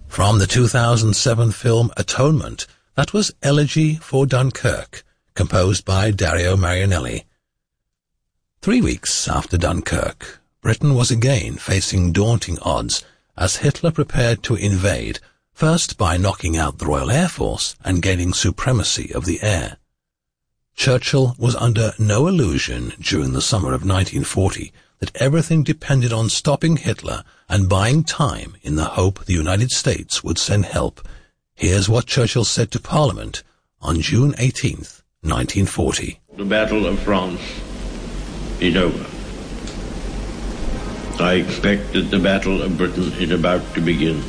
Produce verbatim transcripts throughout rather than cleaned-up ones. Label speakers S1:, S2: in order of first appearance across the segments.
S1: From the two thousand seven film Atonement, that was Elegy for Dunkirk, composed by Dario Marianelli. Three weeks after Dunkirk, Britain was again facing daunting odds as Hitler prepared to invade, first by knocking out the Royal Air Force and gaining supremacy of the air. Churchill was under no illusion during the summer of nineteen forty that everything depended on stopping Hitler and buying time in the hope the United States would send help. Here's what Churchill said to Parliament on June eighteenth, nineteen forty.
S2: The Battle of France is over. I expect that the Battle of Britain is about to begin.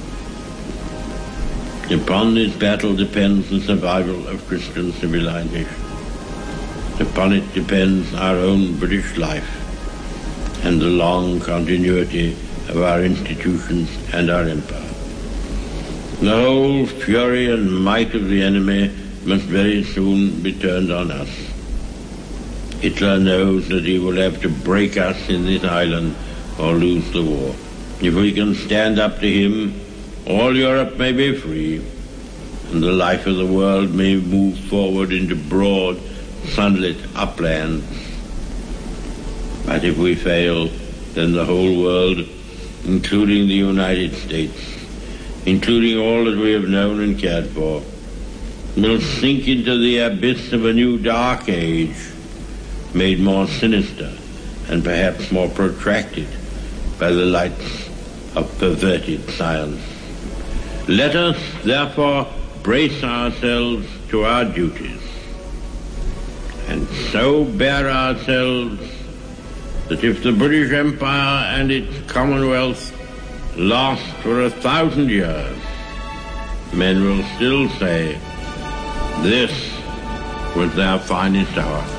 S2: Upon this battle depends the survival of Christian civilization. Upon it depends our own British life and the long continuity of our institutions and our empire. The whole fury and might of the enemy must very soon be turned on us. Hitler knows that he will have to break us in this island or lose the war. If we can stand up to him, all Europe may be free, and the life of the world may move forward into broad, sunlit uplands. But if we fail, then the whole world, including the United States, including all that we have known and cared for, will sink into the abyss of a new dark age, made more sinister and perhaps more protracted by the lights of perverted science. Let us, therefore, brace ourselves to our duties, and so bear ourselves that if the British Empire and its Commonwealth last for a thousand years, men will still say, this was their finest hour.